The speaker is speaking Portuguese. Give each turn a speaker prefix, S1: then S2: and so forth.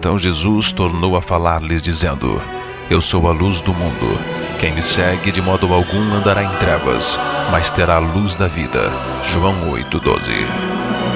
S1: Então Jesus tornou a falar-lhes, dizendo: Eu sou a luz do mundo. Quem me segue de modo algum andará em trevas, mas terá a luz da vida. João 8:12.